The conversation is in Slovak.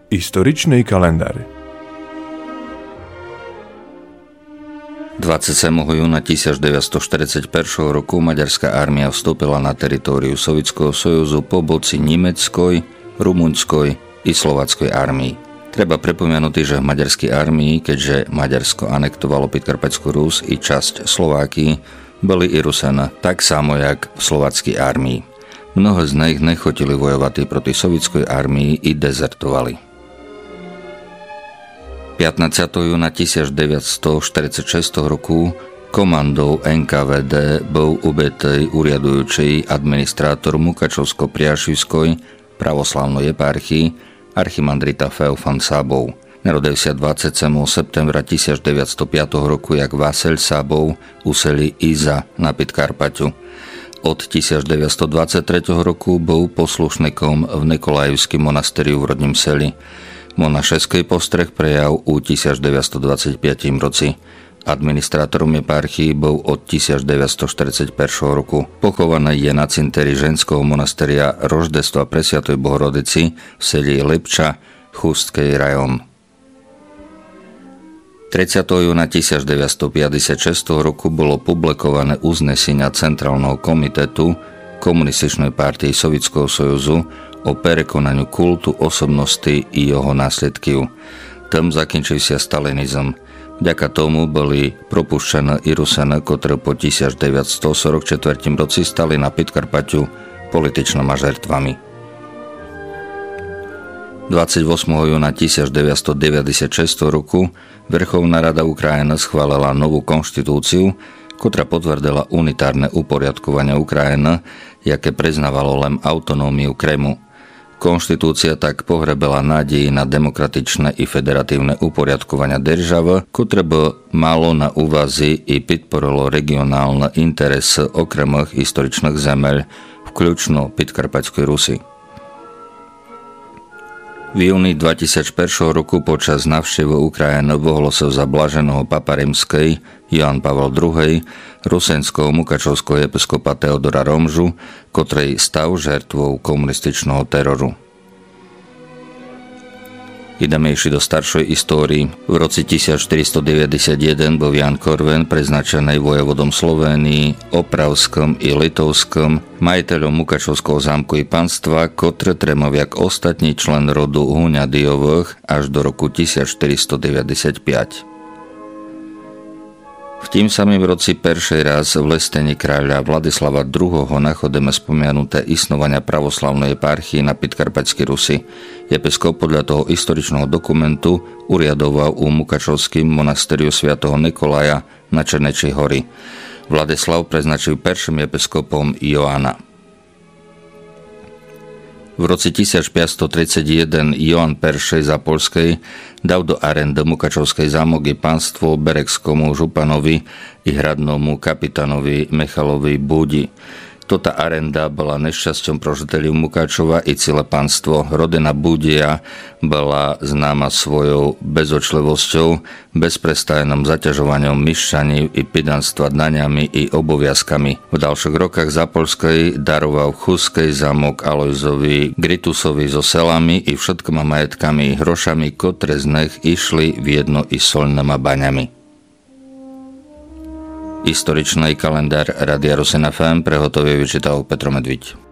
Историчный календар. 27. júna 1941 roku maďarská armia vstúpila na teritóriu Sovietskeho sojuzu po boci nemeckej, rumunskej i slováckej armii. Treba pripomenúť, že v maďarskej armii, keďže Maďarsko anektovalo Podkarpatskú Rus i časť Slovákii, boli i Rusena, tak samo jak v slováckej armii. Mnoho z nich nechotili vojovať proti sovietskej armii i dezertovali. 15. júna 1946 roku komandou NKVD bol ubitý uriadujúci administrátor Mukačovsko-Priašivskej pravoslavnej eparchii archimandrita Feofan Sábov. Narodil sa 27. septembra 1905 roku jak Vaseľ Sábov useli Iza na Podkarpaťu. Od 1923 roku bol poslušníkom v Nikolajevském monastériu v rodním seli. Monašeský postreh prejav u 1925 roci. Administrátorom eparchii bol od 1941 roku. Pochovaný je na cintéri ženského monasteria Roždestva Presviatej Bohorodici v seli Lipča, Chustský rajon. 30. júna 1956 roku bolo publikované uznesenia Centrálneho komitetu Komunističnej partii Sovietskeho sojuzu o prekonaniu kultu osobnosti i jeho následkov. Tam zakončil sa stalinizm. Vďaka tomu boli propušťané i Rusene, ktoré po 1944 roci stali na Podkarpaťu političnými žertvami. 28. júna 1996 roku Verchovná rada Ukrajiny schválila novú konštitúciu, ktorá potvrdila unitárne uporiadkovanie Ukrajiny, jaké priznávalo len autonómiu Krymu. Konštitúcia tak pohrebela nádeji na demokratičné i federatívne uporiadkovania države, ktoré by malo na úvazi i podporilo regionálne interese okrem historičných zemeľ, vključno Podkarpatskej Rusy. V júni 2001 roku počas návštevu Ukrajiny vyhlásil za blaženého papa rímskej Jan Pavel II rusenského mukačovského episkopa Teodora Romžu, ktorý stal žertvou komunističného teroru. Ideme ešte do staršej histórii. V roci 1491 bol Jan Korven preznačený vojevodom Slovénii, Opravskom i Litovskom, majiteľom Mukačovského zámku i panstva, ktoré tremoval jak ostatní člen rodu Huňadijových až do roku 1495. V tým samým roci peršej raz v lestení kráľa Vladislava II. Nachodeme spomenuté isnovania pravoslavnej eparchii na Podkarpatskej Rusi. Episkop podľa toho historičného dokumentu uriadoval u Mukačovským monastériu svätého Nikolaja na Černečej hory. Vladislav preznačil prvým episkopom Joána. V roci 1531 Joán I. Zapolskej dal do arendy Mukačovskej zámok i pánstvo beregskomu županovi i hradnomu kapitánovi Michalovi Búdi. Tota arenda bola nešťasťom pro žiteľov Mukačova i celé pánstvo. Rodina Búdia bola známa svojou bezočlivosťou, bezprestajným zaťažovaním myšťaní i pidanstva daňami i oboviazkami. V ďalších rokoch Zapolskej daroval Chustský zámok Alojzovi Gritusovi so selami i všetkými majetkami i hrošami, ktoré z nich išli v jedno i solnými baňami. Historičný kalendár Rádia Rosen FM prehotovie vyčítal Petro Medviť.